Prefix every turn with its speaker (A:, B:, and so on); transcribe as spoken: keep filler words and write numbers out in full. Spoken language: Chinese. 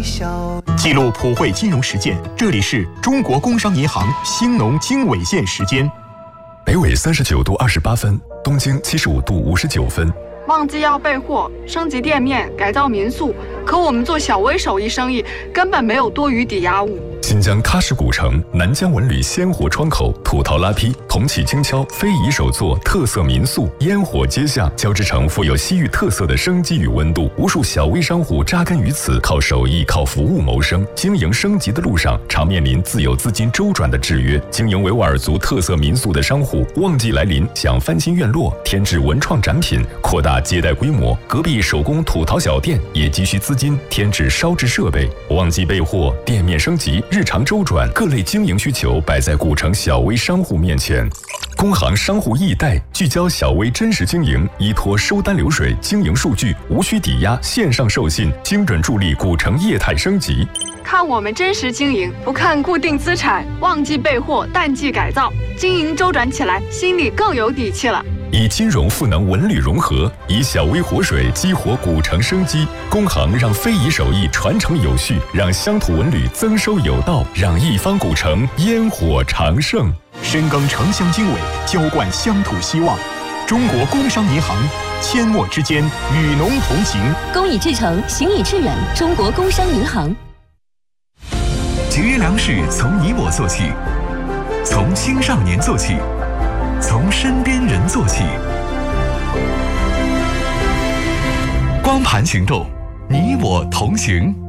A: 笑。
B: 记录普惠金融实践，这里是中国工商银行兴农经纬线时间。
C: 北纬三十九度二十八分，东经七十五度五十九分。
D: 旺季要备货，升级店面，改造民宿，可我们做小微手艺生意根本没有多余抵押物。
C: 新疆喀什古城、南疆文旅鲜活窗口、土陶拉坯、铜器精敲、非遗手作、特色民宿、烟火街巷，交织成富有西域特色的生机与温度。无数小微商户扎根于此，靠手艺、靠服务谋生。经营升级的路上，常面临自有资金周转的制约。经营维吾尔族特色民宿的商户，旺季来临想翻新院落、添置文创展品、扩大接待规模，隔壁手工土陶小店也急需资金添置烧制设备。旺季备货，店面升级，日常周转，各类经营需求摆在古城小微商户面前。工行商户易贷聚焦小微真实经营，依托收单流水、经营数据，无需抵押，线上授信，精准助力古城业态升级。
D: 看我们真实经营，不看固定资产，旺季备货，淡季改造，经营周转起来，心里更有底气了。
C: 以金融赋能文旅融合，以小微活水激活古城生机。工行让非遗手艺传承有序，让乡土文旅增收有道，让一方古城烟火长盛。
B: 深耕城乡经纬，浇灌乡土希望。中国工商银行，阡陌之间，与农同行。
E: 公以至诚，行以致远。中国工商银行。
F: 节约粮食从你我做起，从青少年做起，从身边人做起。光盘行动，你我同行。